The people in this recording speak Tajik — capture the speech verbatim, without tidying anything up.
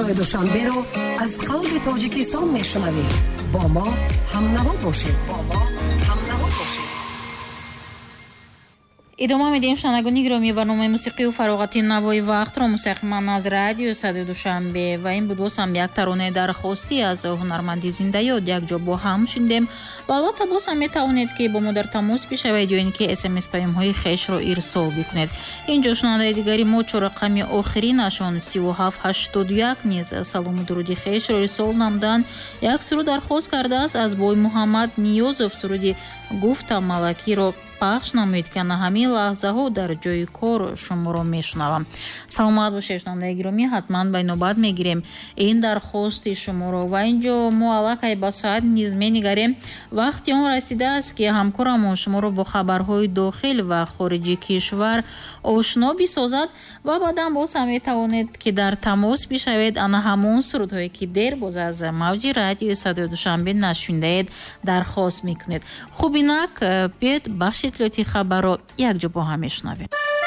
صدای دوشنبه رو از قلب تاجیکستان میشنوید. با ما همنوا باشید. با ما همنوا باشید. идома медиҳем шунавандагони гиромӣ барномаи мусиқию фароғати навои вақтро мустақиман аз радио садои душанбе ва ин буд бозам як таронаи дархостӣ аз ҳунарманди зиндаёд якҷо бо ҳам шундем ва албатта боз ҳам метавонед ки бо мо дар тамос бишавед ё ин ки смс паёмҳои хешро ирсол бикунед. инҷо шунавандаи дигари мо чор рақами охиринашон сию ҳафт ҳаштоду як низ салому дуруди хешро ирсол намуданд. як суруд дархост кардааст аз бой муҳаммад ниёзов. суруди гуфтам малакиро пахш намоед ки ана ҳамин лаҳзаҳо дар ҷои кор шуморо мешунавам. саломат бошед шунавандаи гиромӣ, ҳатман ба инобат мегирем ин дархости шуморо ва инҷо мо аллакай ба соат низ менигарем. вақти он расидааст ки ҳамкорамон шуморо бо хабарҳои дохил ва хориҷи кишвар ошно бисозад ва баъдан боз ҳам метавонед ки дар тамос бишавед ана ҳамон сурудҳое ки дер боз аз мавҷи радиои садои душанбе нашундаед дархост мекунед. хуб инак биёед бахши иттилоъоти хабарро якҷо бо ҳам мешунавем.